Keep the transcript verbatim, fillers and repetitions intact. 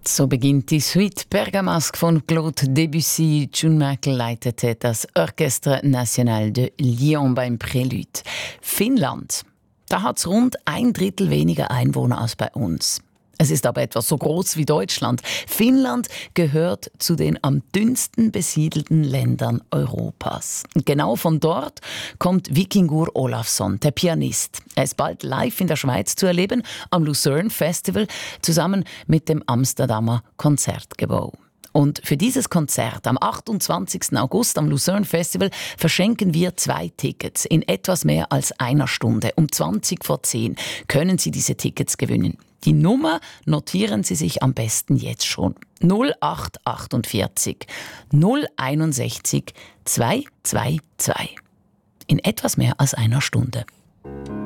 So beginnt die Suite Bergamasque von Claude Debussy. June Merkel leitete das Orchestre National de Lyon beim Prélude. Finnland, da hat es rund ein Drittel weniger Einwohner als bei uns. Es ist aber etwa so groß wie Deutschland. Finnland gehört zu den am dünnsten besiedelten Ländern Europas. Und genau von dort kommt Vikingur Olafsson, der Pianist. Er ist bald live in der Schweiz zu erleben, am Lucerne Festival, zusammen mit dem Amsterdamer Konzertgebouw. Und für dieses Konzert am achtundzwanzigsten August am Lucerne Festival verschenken wir zwei Tickets. In etwas mehr als einer Stunde. Um zwanzig vor zehn können Sie diese Tickets gewinnen. Die Nummer notieren Sie sich am besten jetzt schon. null acht achtundvierzig null einundsechzig zweihundertzweiundzwanzig. In etwas mehr als einer Stunde.